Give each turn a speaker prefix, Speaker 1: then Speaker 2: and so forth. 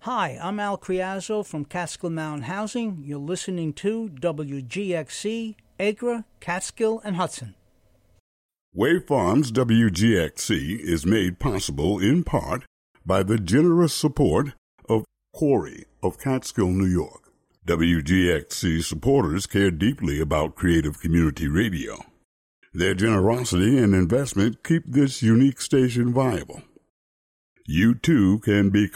Speaker 1: Hi, I'm Al Criazzo from Catskill Mountain Housing. You're listening to WGXC, Acre, Catskill, and Hudson.
Speaker 2: Wave Farms WGXC is made possible in part by the generous support of Quarry of Catskill, New York. WGXC supporters care deeply about creative community radio. Their generosity and investment keep this unique station viable. You too can be